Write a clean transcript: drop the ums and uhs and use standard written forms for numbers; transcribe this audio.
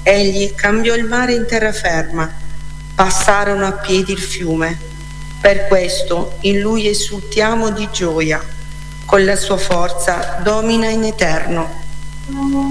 Egli cambiò il mare in terraferma, passarono a piedi il fiume. Per questo in Lui esultiamo di gioia, con la sua forza domina in eterno.